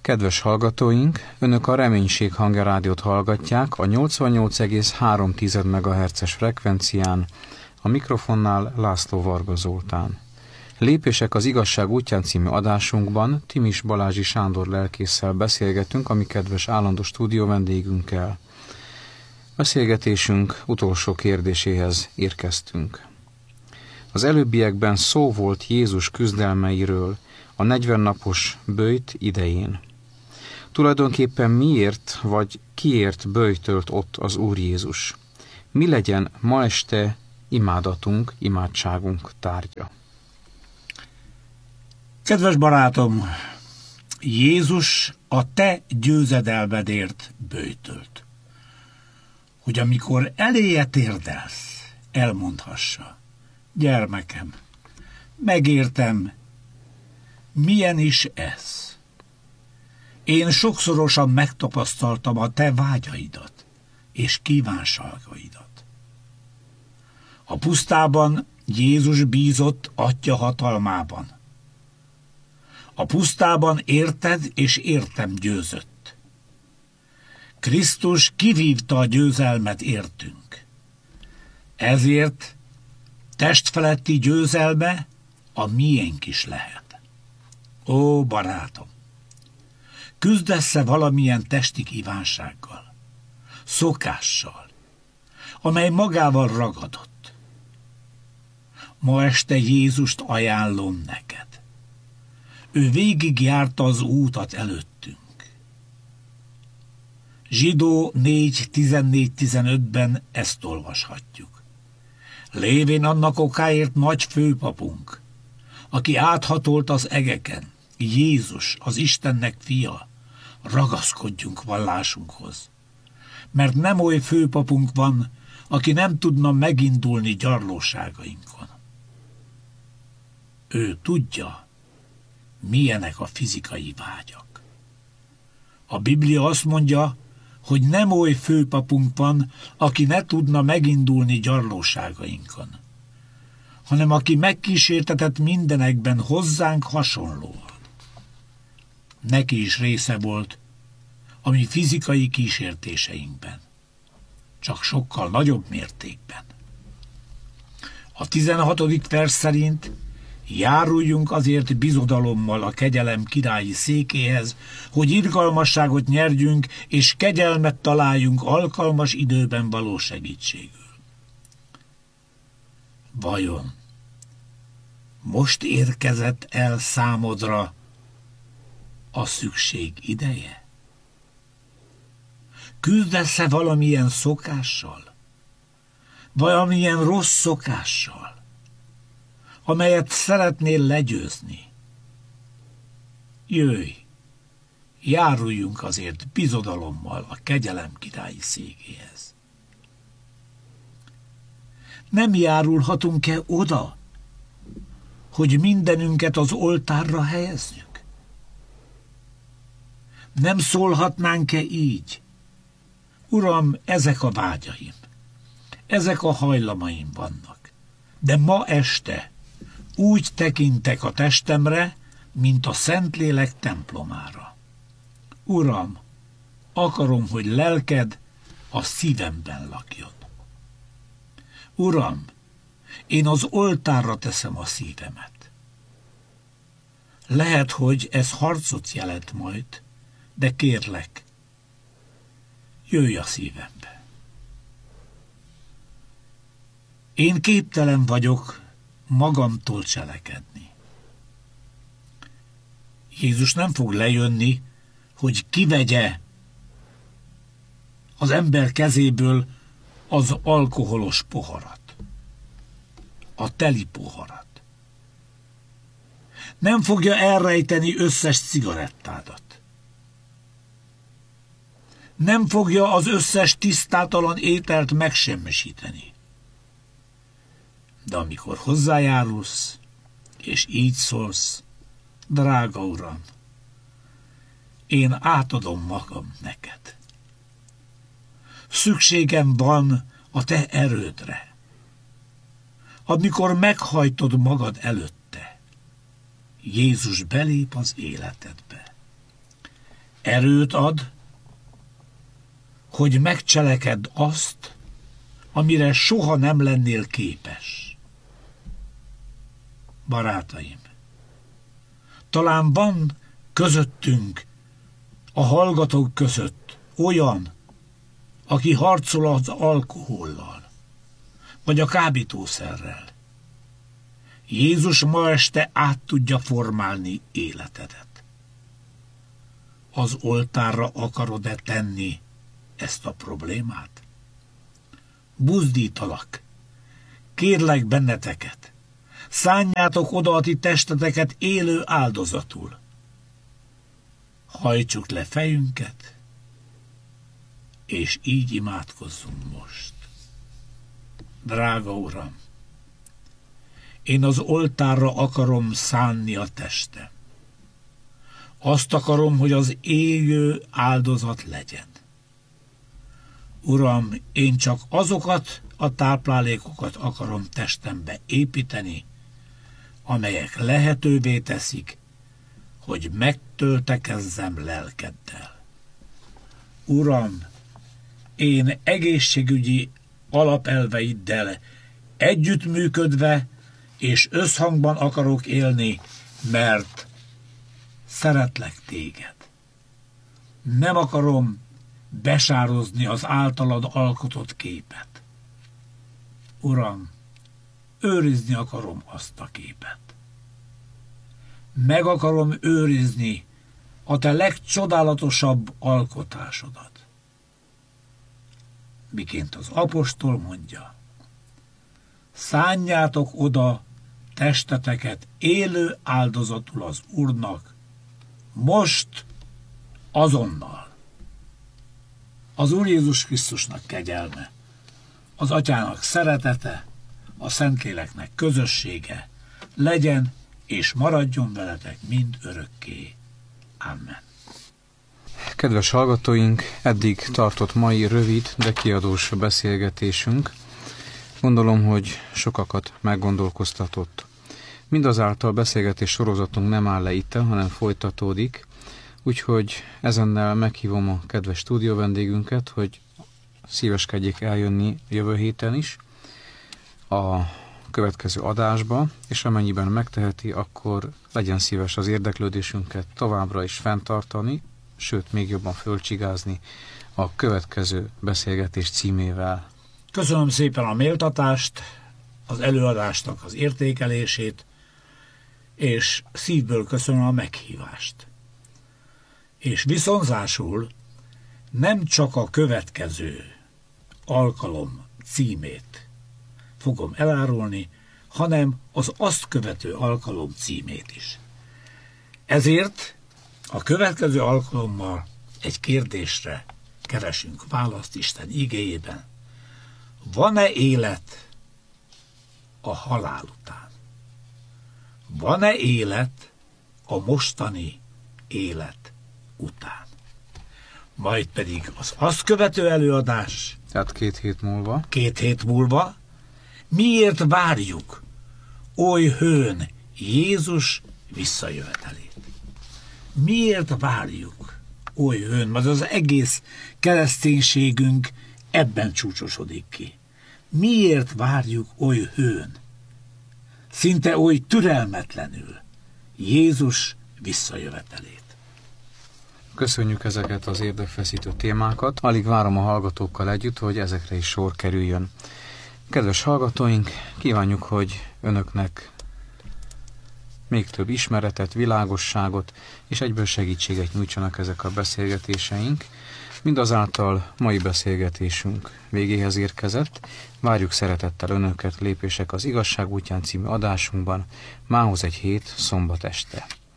Kedves hallgatóink, Önök a Reménység Hangja rádiót hallgatják a 88,3 MHz-es frekvencián, a mikrofonnál László Varga Zoltán. Lépések az igazság útján című adásunkban Timis Balázsi Sándor lelkésszel beszélgetünk, a mi kedves állandó stúdió vendégünkkel. Beszélgetésünk utolsó kérdéséhez érkeztünk. Az előbbiekben szó volt Jézus küzdelmeiről a 40 napos böjt idején. Tulajdonképpen miért vagy kiért böjtölt ott az Úr Jézus? Mi legyen ma este imádatunk, imádságunk tárgya? Kedves barátom, Jézus a te győzedelmedért böjtölt, hogy amikor eléje térdelsz, elmondhassa: gyermekem, megértem, milyen is ez. Én sokszorosan megtapasztaltam a te vágyaidat és kívánságaidat. A pusztában Jézus bízott Atya hatalmában. A pusztában érted és értem győzött. Krisztus kivívta a győzelmet értünk. Ezért testfeletti győzelme a miénk is lehet. Ó, barátom! Küzdesz-e valamilyen testi kívánsággal, szokással, amely magával ragadott? Ma este Jézust ajánlom neked. Ő végigjárta az útat előttünk. Zsidó 4:14-15-ben ezt olvashatjuk. Lévén annak okáért nagy főpapunk, aki áthatolt az egeken, Jézus, az Istennek fia, ragaszkodjunk vallásunkhoz. Mert nem oly főpapunk van, aki nem tudna megindulni gyarlóságainkon. Ő tudja, milyenek a fizikai vágyak. A Biblia azt mondja, hogy nem oly főpapunk van, aki ne tudna megindulni gyarlóságainkon, hanem aki megkísértetett mindenekben hozzánk hasonlóan. Neki is része volt a mi fizikai kísértéseinkben, csak sokkal nagyobb mértékben. A 16. vers szerint: járuljunk azért bizodalommal a kegyelem királyi székéhez, hogy irgalmasságot nyerjünk, és kegyelmet találjunk alkalmas időben való segítségül. Vajon most érkezett el számodra a szükség ideje? Küzdesz-e valamilyen szokással, valamilyen rossz szokással, amelyet szeretnél legyőzni? Jöjj, járuljunk azért bizodalommal a kegyelem királyi székéhez. Nem járulhatunk-e oda, hogy mindenünket az oltárra helyezzük? Nem szólhatnánk-e így: Uram, ezek a vágyaim, ezek a hajlamaim vannak, de ma este úgy tekintek a testemre, mint a Szentlélek templomára. Uram, akarom, hogy lelked a szívemben lakjon. Uram, én az oltárra teszem a szívemet. Lehet, hogy ez harcot jelent majd, de kérlek, jöjj a szívembe. Én képtelen vagyok magamtól cselekedni. Jézus nem fog lejönni, hogy kivegye az ember kezéből az alkoholos poharat, a teli poharat. Nem fogja elrejteni összes cigarettádat. Nem fogja az összes tisztátalan ételt megsemmisíteni. De amikor hozzájárulsz, és így szólsz: drága Uram, én átadom magam neked. Szükségem van a te erődre. Amikor meghajtod magad előtte, Jézus belép az életedbe. Erőt ad, hogy megcselekedd azt, amire soha nem lennél képes. Barátaim, talán van közöttünk, a hallgatók között olyan, aki harcol az alkohollal, vagy a kábítószerrel. Jézus ma este át tudja formálni életedet. Az oltárra akarod-e tenni ezt a problémát? Buzdítalak, kérlek benneteket, szánjátok oda a ti testeteket élő áldozatul. Hajtsuk le fejünket, és így imádkozzunk most. Drága Uram, én az oltárra akarom szánni a testem. Azt akarom, hogy az élő áldozat legyen. Uram, én csak azokat a táplálékokat akarom testembe építeni, amelyek lehetővé teszik, hogy megtöltekezzem lelkeddel. Uram, én egészségügyi alapelveiddel együttműködve és összhangban akarok élni, mert szeretlek téged. Nem akarom besározni az általad alkotott képet. Uram, őrizni akarom azt a képet. Meg akarom őrizni a te legcsodálatosabb alkotásodat. Miként az apostol mondja, szánjátok oda testeteket élő áldozatul az Úrnak, most, azonnal. Az Úr Jézus Krisztusnak kegyelme, az Atyának szeretete, a Szentléleknek közössége legyen és maradjon veletek mind örökké. Amen. Kedves hallgatóink, eddig tartott mai rövid, de kiadós beszélgetésünk. Gondolom, hogy sokakat meggondolkoztatott. Mindazáltal beszélgetés sorozatunk nem áll le itt, hanem folytatódik, úgyhogy ezennel meghívom a kedves stúdióvendégünket, hogy szíveskedjék eljönni jövő héten is a következő adásba, és amennyiben megteheti, akkor legyen szíves az érdeklődésünket továbbra is fenntartani, sőt, még jobban fölcsigázni a következő beszélgetés címével. Köszönöm szépen a méltatást, az előadásnak az értékelését, és szívből köszönöm a meghívást. És viszonzásul nem csak a következő alkalom címét fogom elárulni, hanem az azt követő alkalom címét is. Ezért a következő alkalommal egy kérdésre keresünk választ Isten igéjében. Van-e élet a halál után? Van-e élet a mostani élet után? Majd pedig az azt követő előadás. Tehát 2 hét múlva. 2 hét múlva. Miért várjuk oly hőn Jézus visszajövetelét? Miért várjuk oly hőn? Mert az egész kereszténységünk ebben csúcsosodik ki. Miért várjuk oly hőn? Szinte oly türelmetlenül Jézus visszajövetelét. Köszönjük ezeket az érdekfeszítő témákat. Alig várom a hallgatókkal együtt, hogy ezekre is sor kerüljön. Kedves hallgatóink, kívánjuk, hogy önöknek még több ismeretet, világosságot és egyből segítséget nyújtsanak ezek a beszélgetéseink. Mindazáltal mai beszélgetésünk végéhez érkezett. Várjuk szeretettel önöket Lépések az igazság útján című adásunkban mához egy hét szombat este.